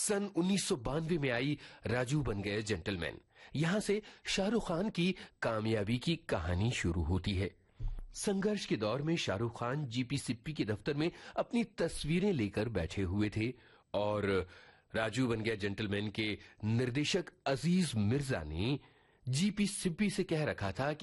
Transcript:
सन 1992 में आई राजू बन गए जेंटलमैन। यहां से शाहरुख खान की कामयाबी की कहानी शुरू होती है। संघर्ष के दौर में शाहरुख खान जीपी सिप्पी के दफ्तर में अपनी तस्वीरें लेकर बैठे हुए थे और राजू बन गया जेंटलमैन के निर्देशक अजीज मिर्जा ने जीपी सिप्पी से कह रखा था कि